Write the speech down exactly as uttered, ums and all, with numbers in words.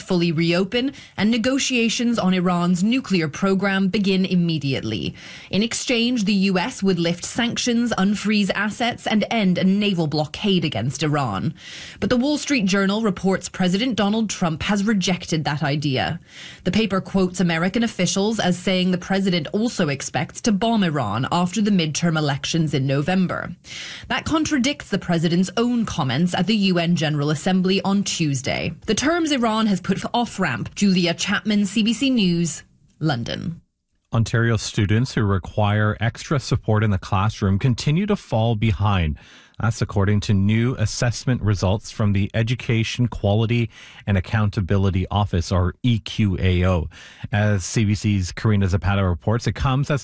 fully reopen and negotiations on Iran's nuclear program begin immediately. In exchange, the U S would lift sanctions, unfreeze assets, and end a naval blockade against Iran. But the Wall Street Journal reports President Donald Trump has rejected that idea. The paper quotes American officials as saying the president also expects to bomb Iran after the midterm elections in November. That contradicts the president's own comments at the U N General Assembly on Tuesday. The terms Iran has put off-ramp. Julia Chapman, C B C News, London. Ontario students who require extra support in the classroom continue to fall behind. That's according to new assessment results from the Education Quality and Accountability Office, or E Q A O. As C B C's Karina Zapata reports, it comes as